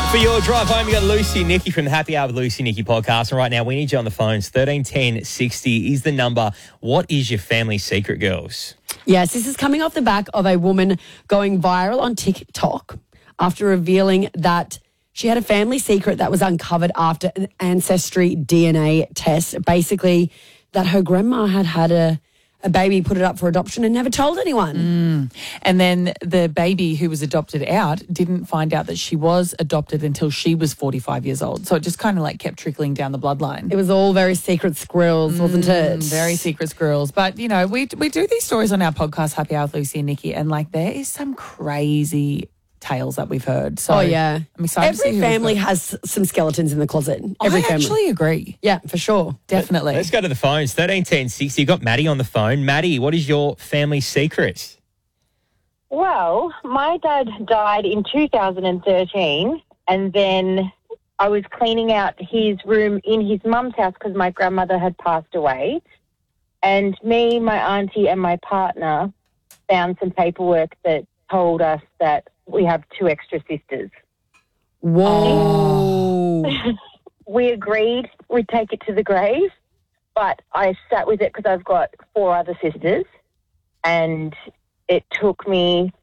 For your drive home, you got Lucy and Nikki from the Happy Hour with Lucy and Nikki podcast. And right now, we need you on the phones. 1310 60 is the number. What is your family secret, girls? Yes, this is coming off the back of a woman going viral on TikTok after revealing that she had a family secret that was uncovered after an ancestry DNA test. Basically, that her grandma had a baby, put it up for adoption and never told anyone. And then the baby who was adopted out didn't find out that she was adopted until she was 45 years old. So it just kind of like kept trickling down the bloodline. It was all very secret squirrels, wasn't it? Very secret squirrels. But, you know, we do these stories on our podcast, Happy Hour with Lucy and Nikki, and like there is some crazy tales that we've heard. So Oh, yeah. I'm excited to see Every who we've family got. has some skeletons in the closet. Every I family. actually agree. Yeah, for sure. Definitely. Let's go to the phones. 1310 60. You got Maddie on the phone. Maddie, what is your family secret? Well, my dad died in 2013, and then I was cleaning out his room in his mum's house because my grandmother had passed away. And me, my auntie, and my partner found some paperwork that told us that we have 2 extra sisters. Whoa. We agreed we'd take it to the grave, but I sat with it because I've got 4 other sisters, and it took me